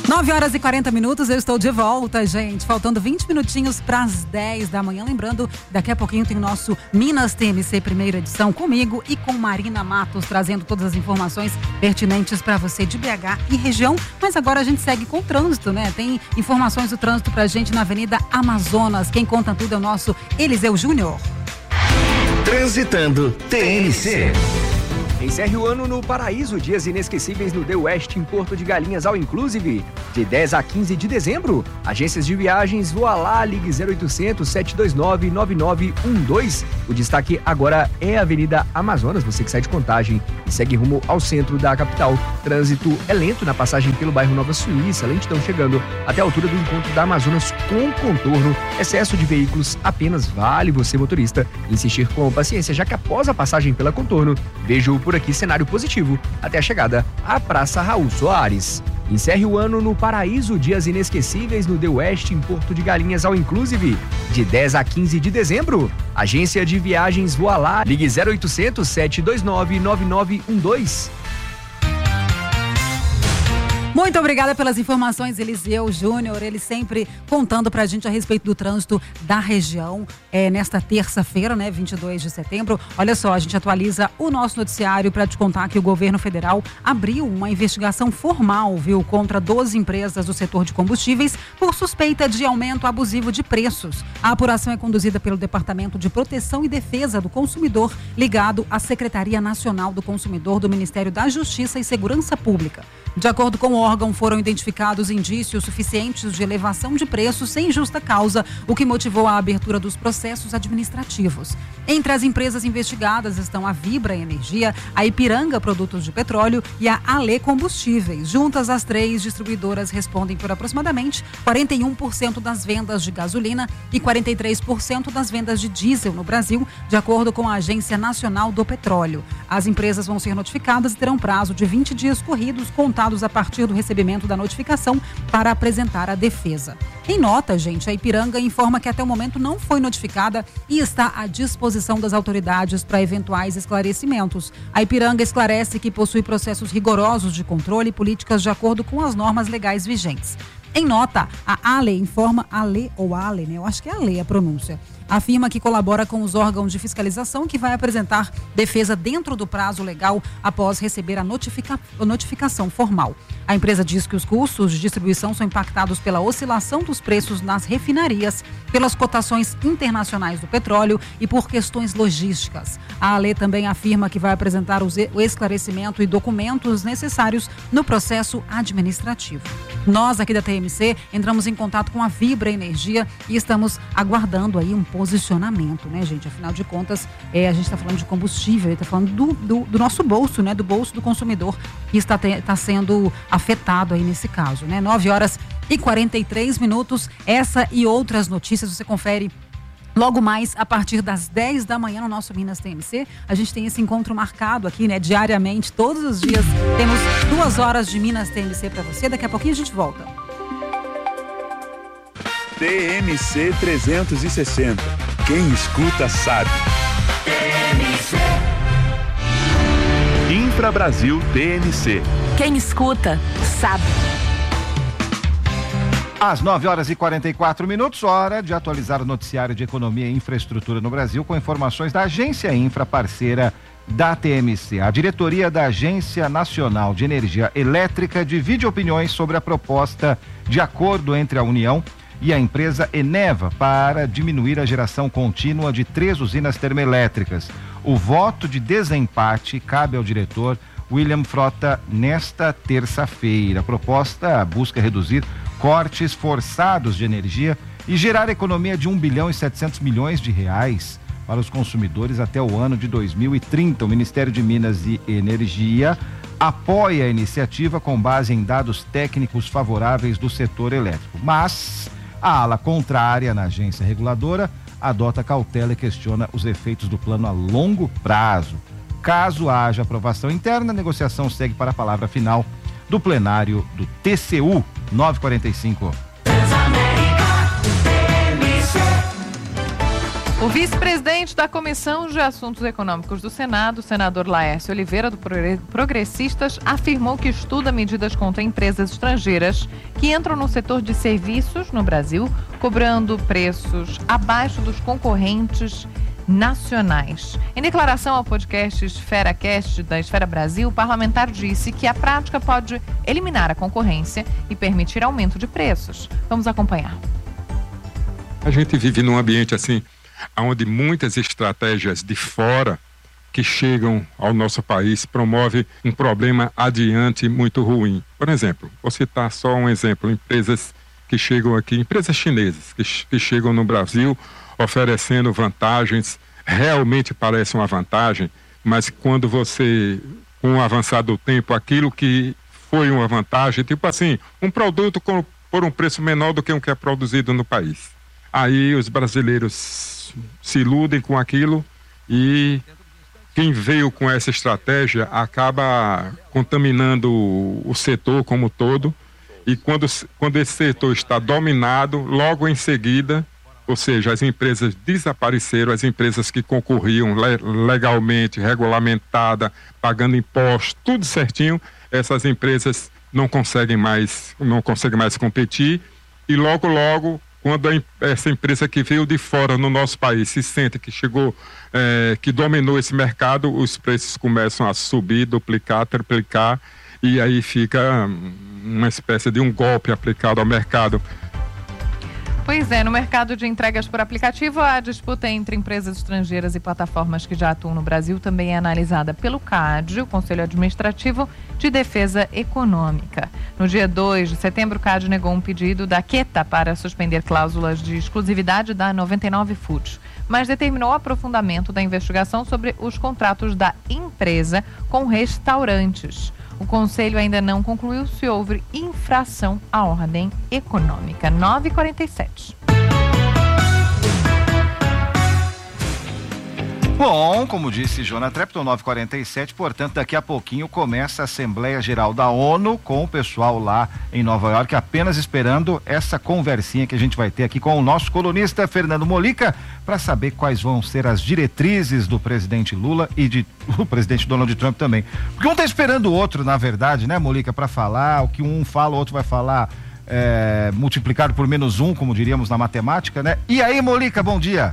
9h40, eu estou de volta, gente. Faltando 20 minutinhos para as 10 da manhã. Lembrando, daqui a pouquinho tem o nosso Minas TMC primeira edição comigo e com Marina Matos, trazendo todas as informações pertinentes para você de BH e região. Mas agora a gente segue com o trânsito, né? Tem informações do trânsito pra gente na Avenida Amazonas. Quem conta tudo é o nosso Eliseu Júnior. Transitando TMC. Encerre o ano no Paraíso, dias inesquecíveis no The West em Porto de Galinhas All Inclusive. De 10 a 15 de dezembro, agências de viagens Voa Lá, ligue 0800 729 9912. O destaque agora é a Avenida Amazonas, você que sai de Contagem e segue rumo ao centro da capital. Trânsito é lento na passagem pelo bairro Nova Suíça, lentidão chegando até a altura do encontro da Amazonas com contorno. Excesso de veículos apenas vale você, motorista, insistir com paciência, já que após a passagem pela contorno, vejo por aqui cenário positivo até a chegada à Praça Raul Soares. Encerre o ano no Paraíso, dias inesquecíveis no The West em Porto de Galinhas All Inclusive. De 10 a 15 de dezembro, agência de viagens Voa Lá, ligue 0800 729 9912. Muito obrigada pelas informações, Eliseu Júnior, ele sempre contando pra gente a respeito do trânsito da região, nesta terça-feira, né, 22 de setembro. Olha só, a gente atualiza o nosso noticiário para te contar que o governo federal abriu uma investigação formal, viu, contra 12 empresas do setor de combustíveis por suspeita de aumento abusivo de preços. A apuração é conduzida pelo Departamento de Proteção e Defesa do Consumidor, ligado à Secretaria Nacional do Consumidor do Ministério da Justiça e Segurança Pública. De acordo com o órgão, foram identificados indícios suficientes de elevação de preços sem justa causa, o que motivou a abertura dos processos administrativos. Entre as empresas investigadas estão a Vibra Energia, a Ipiranga Produtos de Petróleo e a Ale Combustíveis. Juntas, as três distribuidoras respondem por aproximadamente 41% das vendas de gasolina e 43% das vendas de diesel no Brasil, de acordo com a Agência Nacional do Petróleo. As empresas vão ser notificadas e terão prazo de 20 dias corridos, contados a partir do recebimento da notificação, para apresentar a defesa. Em nota, gente, a Ipiranga informa que até o momento não foi notificada e está à disposição das autoridades para eventuais esclarecimentos. A Ipiranga esclarece que possui processos rigorosos de controle e políticas de acordo com as normas legais vigentes. Em nota, a Ale informa, Ale ou Ale, né? Eu acho que é Ale a pronúncia. Afirma que colabora com os órgãos de fiscalização e que vai apresentar defesa dentro do prazo legal após receber a notificação formal. A empresa diz que os custos de distribuição são impactados pela oscilação dos preços nas refinarias, pelas cotações internacionais do petróleo e por questões logísticas. A Ale também afirma que vai apresentar o esclarecimento e documentos necessários no processo administrativo. Nós aqui da TMC entramos em contato com a Vibra Energia e estamos aguardando aí um posicionamento, né, gente? Afinal de contas, a gente está falando de combustível, está falando do nosso bolso, né? Do bolso do consumidor que está sendo afetado aí nesse caso, né? 9h43, essa e outras notícias você confere logo mais a partir das 10 da manhã no nosso Minas TMC. A gente tem esse encontro marcado aqui, né? Diariamente, todos os dias temos 2 horas de Minas TMC para você. Daqui a pouquinho a gente volta. TMC 360. Quem escuta sabe. TMC. Infra Brasil TMC. Quem escuta sabe. Às 9h44, hora de atualizar o noticiário de economia e infraestrutura no Brasil com informações da Agência Infra, parceira da TMC. A diretoria da Agência Nacional de Energia Elétrica divide opiniões sobre a proposta de acordo entre a União e a empresa Eneva para diminuir a geração contínua de 3 usinas termoelétricas. O voto de desempate cabe ao diretor William Frota nesta terça-feira. A proposta busca reduzir cortes forçados de energia e gerar economia de 1 bilhão e 700 milhões de reais para os consumidores até o ano de 2030. O Ministério de Minas e Energia apoia a iniciativa com base em dados técnicos favoráveis do setor elétrico. Mas a ala contrária na agência reguladora adota cautela e questiona os efeitos do plano a longo prazo. Caso haja aprovação interna, a negociação segue para a palavra final do plenário do TCU. 9h45. O vice-presidente da Comissão de Assuntos Econômicos do Senado, o senador Laércio Oliveira, do Progressistas, afirmou que estuda medidas contra empresas estrangeiras que entram no setor de serviços no Brasil, cobrando preços abaixo dos concorrentes nacionais. Em declaração ao podcast EsferaCast da Esfera Brasil, o parlamentar disse que a prática pode eliminar a concorrência e permitir aumento de preços. Vamos acompanhar. A gente vive num ambiente assim, onde muitas estratégias de fora que chegam ao nosso país promovem um problema adiante muito ruim. Por exemplo, vou citar só um exemplo, empresas que chegam aqui, empresas chinesas que chegam no Brasil oferecendo vantagens, realmente parece uma vantagem, mas quando você, com o avançar do tempo, aquilo que foi uma vantagem, tipo assim, um produto por um preço menor do que o que é produzido no país. Aí os brasileiros se iludem com aquilo e quem veio com essa estratégia acaba contaminando o setor como um todo, e quando esse setor está dominado, logo em seguida, ou seja, as empresas desapareceram, as empresas que concorriam legalmente, regulamentada, pagando impostos, tudo certinho, essas empresas não conseguem mais competir, e logo quando essa empresa que veio de fora no nosso país se sente que chegou, que dominou esse mercado, os preços começam a subir, duplicar, triplicar, e aí fica uma espécie de um golpe aplicado ao mercado. Pois é, no mercado de entregas por aplicativo, a disputa entre empresas estrangeiras e plataformas que já atuam no Brasil também é analisada pelo CAD, o Conselho Administrativo de Defesa Econômica. No dia 2 de setembro, o CAD negou um pedido da Queta para suspender cláusulas de exclusividade da 99 Foods, mas determinou o aprofundamento da investigação sobre os contratos da empresa com restaurantes. O Conselho ainda não concluiu se houve infração à ordem econômica. 9h47. Bom, como disse Joana Trepton, 9h47, portanto, daqui a pouquinho começa a Assembleia Geral da ONU com o pessoal lá em Nova York, apenas esperando essa conversinha que a gente vai ter aqui com o nosso colunista Fernando Molica, para saber quais vão ser as diretrizes do presidente Lula e do presidente Donald Trump também. Porque um tá esperando o outro, na verdade, né, Molica, para falar, o que um fala, o outro vai falar multiplicado por -1, como diríamos na matemática, né? E aí, Molica, bom dia.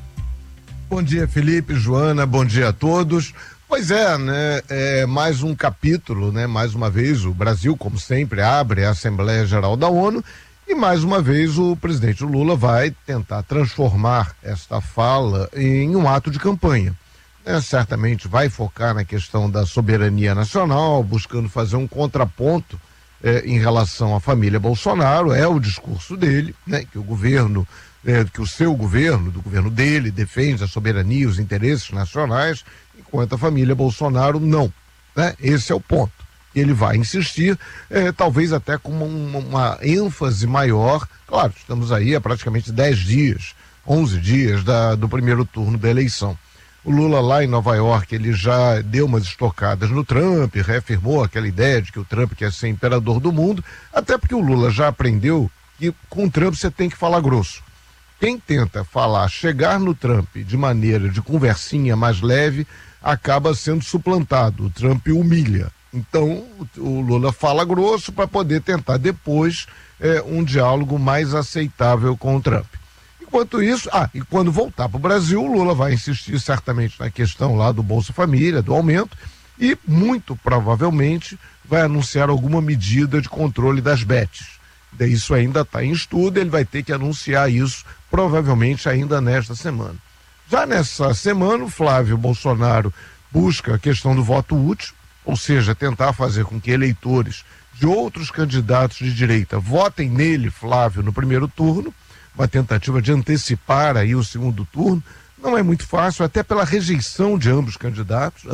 Bom dia, Felipe, Joana, bom dia a todos. Pois é, né? Mais um capítulo, né? Mais uma vez o Brasil, como sempre, abre a Assembleia Geral da ONU e mais uma vez o presidente Lula vai tentar transformar esta fala em um ato de campanha. Certamente vai focar na questão da soberania nacional, buscando fazer um contraponto em relação à família Bolsonaro. É o discurso dele, né? Que o governo que o seu governo, do governo dele, defende a soberania e os interesses nacionais, enquanto a família Bolsonaro não, né? Esse é o ponto. Ele vai insistir, talvez até com uma ênfase maior. Claro, estamos aí há praticamente 10 dias, 11 dias do primeiro turno da eleição. O Lula lá em Nova York, ele já deu umas estocadas no Trump, reafirmou aquela ideia de que o Trump quer ser imperador do mundo, até porque o Lula já aprendeu que com o Trump você tem que falar grosso. Quem tenta chegar no Trump de maneira de conversinha mais leve, acaba sendo suplantado. O Trump humilha. Então, o Lula fala grosso para poder tentar depois um diálogo mais aceitável com o Trump. Enquanto isso, e quando voltar para o Brasil, o Lula vai insistir certamente na questão lá do Bolsa Família, do aumento, e muito provavelmente vai anunciar alguma medida de controle das bets. Isso ainda está em estudo, ele vai ter que anunciar isso provavelmente ainda nesta semana. Já nessa semana, o Flávio Bolsonaro busca a questão do voto útil, ou seja, tentar fazer com que eleitores de outros candidatos de direita votem nele, Flávio, no primeiro turno, uma tentativa de antecipar aí o segundo turno. Não é muito fácil, até pela rejeição de ambos os candidatos,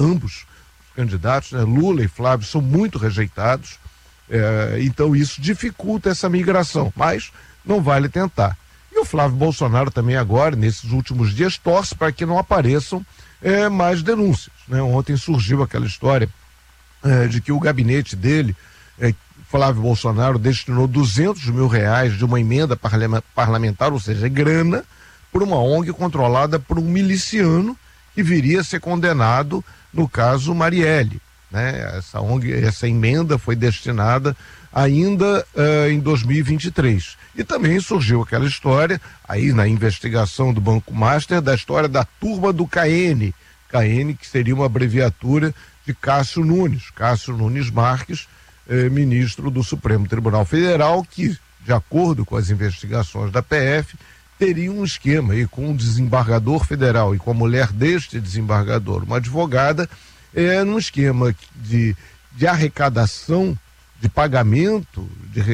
né? Lula e Flávio são muito rejeitados. Então isso dificulta essa migração, mas não vale tentar. E o Flávio Bolsonaro também agora, nesses últimos dias, torce para que não apareçam mais denúncias, né? Ontem surgiu aquela história de que o gabinete dele, Flávio Bolsonaro, destinou R$200 mil de uma emenda parlamentar, ou seja, grana, por uma ONG controlada por um miliciano que viria a ser condenado no caso Marielle, né? Essa emenda foi destinada ainda em 2023. E também surgiu aquela história, aí na investigação do Banco Master, da história da turma do CAEN, que seria uma abreviatura de Cássio Nunes Marques, ministro do Supremo Tribunal Federal, que, de acordo com as investigações da PF, teria um esquema aí com um desembargador federal e com a mulher deste desembargador, uma advogada, num esquema de arrecadação, de pagamento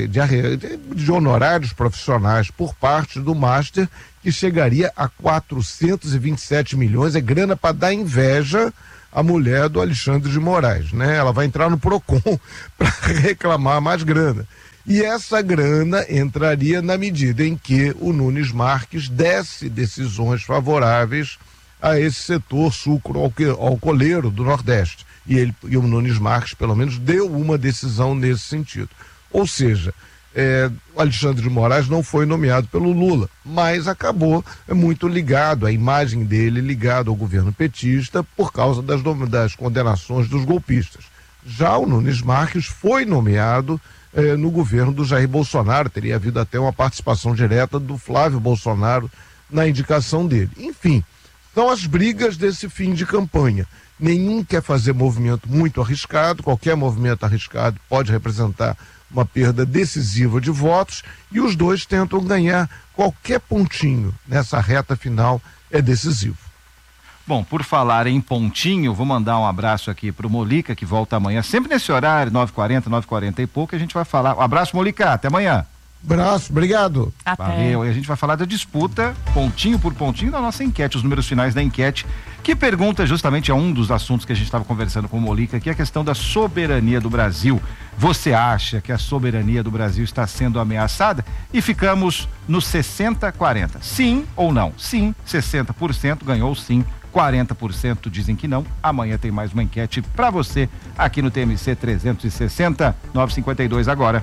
de honorários profissionais por parte do Master, que chegaria a 427 milhões, é grana para dar inveja à mulher do Alexandre de Moraes, né? Ela vai entrar no Procon para reclamar mais grana. E essa grana entraria na medida em que o Nunes Marques desse decisões favoráveis a esse setor sucro-alcooleiro do Nordeste. E o Nunes Marques, pelo menos, deu uma decisão nesse sentido. Ou seja, o Alexandre de Moraes não foi nomeado pelo Lula, mas acabou muito ligado, a imagem dele ligado ao governo petista por causa das condenações dos golpistas. Já o Nunes Marques foi nomeado no governo do Jair Bolsonaro, teria havido até uma participação direta do Flávio Bolsonaro na indicação dele. Enfim, são as brigas desse fim de campanha. Nenhum quer fazer movimento muito arriscado, qualquer movimento arriscado pode representar uma perda decisiva de votos, e os dois tentam ganhar qualquer pontinho nessa reta final, é decisivo. Bom, por falar em pontinho, vou mandar um abraço aqui pro Molica, que volta amanhã, sempre nesse horário, 9h40, 9h40 e pouco, a gente vai falar. Um abraço, Molica, até amanhã. Abraço, obrigado. Até. Valeu, e a gente vai falar da disputa, pontinho por pontinho, da nossa enquete, os números finais da enquete, que pergunta justamente a um dos assuntos que a gente estava conversando com o Molica, que é a questão da soberania do Brasil. Você acha que a soberania do Brasil está sendo ameaçada? E ficamos no 60-40. Sim ou não? Sim, 60% ganhou sim. 40% dizem que não. Amanhã tem mais uma enquete para você aqui no TMC 360, 9h52 agora.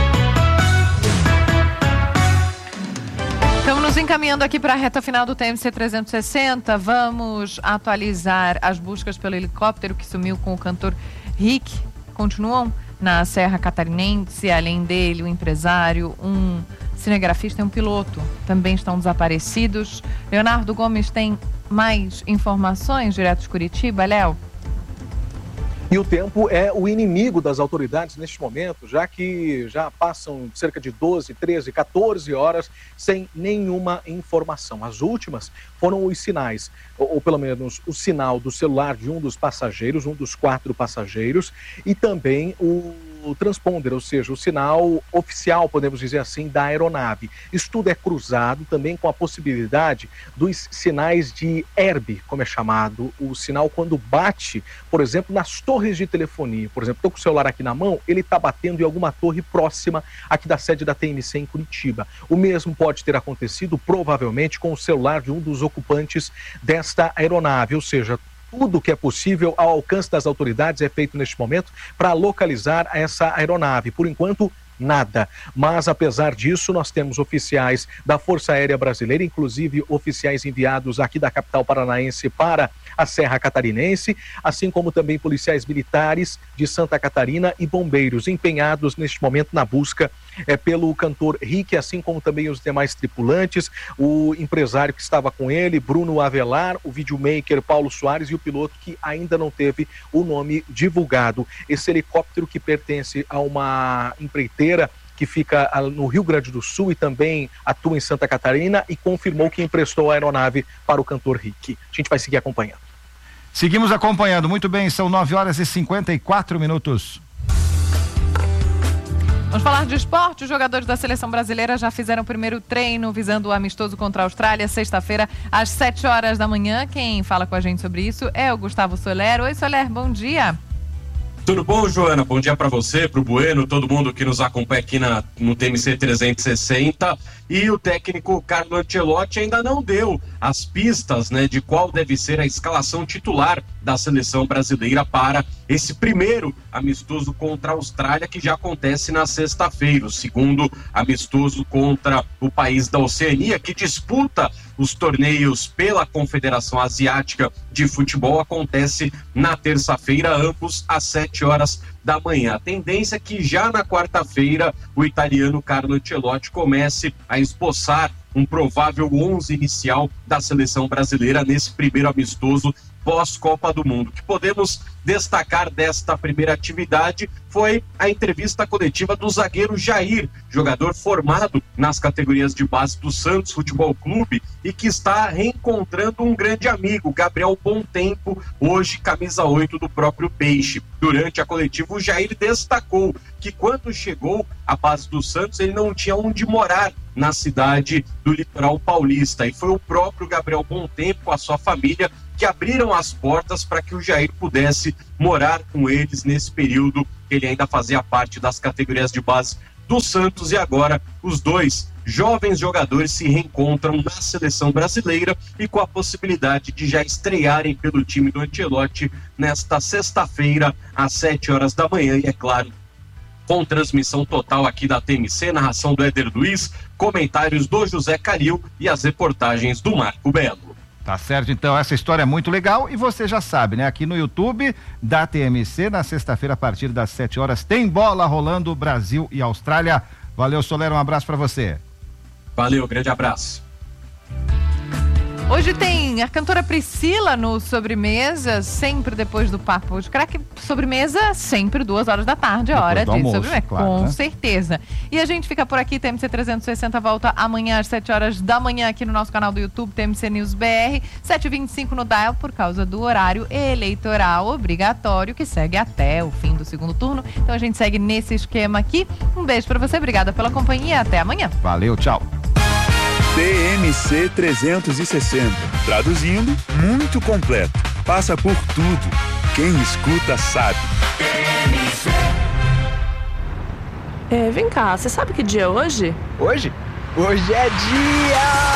Estamos nos encaminhando aqui para a reta final do TMC 360. Vamos atualizar as buscas pelo helicóptero que sumiu com o cantor Rick. Continuam na Serra Catarinense. Além dele, um empresário, um cinegrafista e um piloto também estão desaparecidos. Leonardo Gomes tem mais informações direto de Curitiba, Léo? E o tempo é o inimigo das autoridades neste momento, já que já passam cerca de 12, 13, 14 horas sem nenhuma informação. As últimas foram os sinais, ou pelo menos o sinal do celular de um dos passageiros, um dos 4 passageiros, e também o transponder, ou seja, o sinal oficial, podemos dizer assim, da aeronave. Isso tudo é cruzado também com a possibilidade dos sinais de herb, como é chamado, o sinal quando bate, por exemplo, nas torres de telefonia. Por exemplo, estou com o celular aqui na mão, ele está batendo em alguma torre próxima aqui da sede da TMC em Curitiba. O mesmo pode ter acontecido, provavelmente, com o celular de um dos ocupantes desta aeronave, ou seja, tudo que é possível ao alcance das autoridades é feito neste momento para localizar essa aeronave. Por enquanto, nada. Mas, apesar disso, nós temos oficiais da Força Aérea Brasileira, inclusive oficiais enviados aqui da capital paranaense para a Serra Catarinense, assim como também policiais militares de Santa Catarina e bombeiros empenhados neste momento na busca pelo cantor Rick, assim como também os demais tripulantes, o empresário que estava com ele, Bruno Avelar, o videomaker Paulo Soares e o piloto que ainda não teve o nome divulgado. Esse helicóptero que pertence a uma empreiteira que fica no Rio Grande do Sul e também atua em Santa Catarina e confirmou que emprestou a aeronave para o cantor Rick. A gente vai seguir acompanhando. Seguimos acompanhando, muito bem, são 9h54. Vamos falar de esporte. Os jogadores da seleção brasileira já fizeram o primeiro treino visando o amistoso contra a Austrália, sexta-feira, às 7 horas da manhã. Quem fala com a gente sobre isso é o Gustavo Soler. Oi, Soler, bom dia. Tudo bom, Joana? Bom dia para você, para o Bueno, todo mundo que nos acompanha aqui no TMC 360. E o técnico Carlo Ancelotti ainda não deu as pistas, né, de qual deve ser a escalação titular da seleção brasileira para esse primeiro amistoso contra a Austrália, que já acontece na sexta-feira. O segundo amistoso contra o país da Oceania, que disputa os torneios pela Confederação Asiática de Futebol, acontece na terça-feira, ambos às 7 horas da manhã. A tendência é que já na quarta-feira o italiano Carlo Ancelotti comece a esboçar um provável 11 inicial da seleção brasileira nesse primeiro amistoso pós-Copa do Mundo. O que podemos destacar desta primeira atividade foi a entrevista coletiva do zagueiro Jair, jogador formado nas categorias de base do Santos Futebol Clube e que está reencontrando um grande amigo, Gabriel Bontempo, hoje camisa 8 do próprio Peixe. Durante a coletiva, o Jair destacou que quando chegou à base do Santos, ele não tinha onde morar na cidade do litoral paulista, e foi o próprio Gabriel Bontempo, com a sua família, que abriram as portas para que o Jair pudesse morar com eles nesse período que ele ainda fazia parte das categorias de base do Santos, e agora os dois jovens jogadores se reencontram na seleção brasileira e com a possibilidade de já estrearem pelo time do Ancelotti nesta sexta-feira às 7 horas da manhã, e é claro, com transmissão total aqui da TMC, narração do Éder Luiz, comentários do José Caril e as reportagens do Marco Belo. Tá certo, então essa história é muito legal e você já sabe, né? Aqui no YouTube da TMC, na sexta-feira a partir das 7 horas, tem bola rolando Brasil e Austrália. Valeu, Solero, um abraço para você. Valeu, grande abraço. Hoje tem a cantora Priscila no Sobremesa, sempre depois do Papo de Craque. Sobremesa, sempre 2 horas da tarde, depois hora de almoço, sobremesa, claro, com né? certeza. E a gente fica por aqui, TMC 360 volta amanhã às 7 horas da manhã aqui no nosso canal do YouTube, TMC News BR, 7h25 no Dial, por causa do horário eleitoral obrigatório, que segue até o fim do segundo turno. Então a gente segue nesse esquema aqui. Um beijo pra você, obrigada pela companhia, até amanhã. Valeu, tchau. TMC 360. Traduzindo, muito completo. Passa por tudo. Quem escuta sabe. Vem cá, você sabe que dia é hoje? Hoje? Hoje é dia...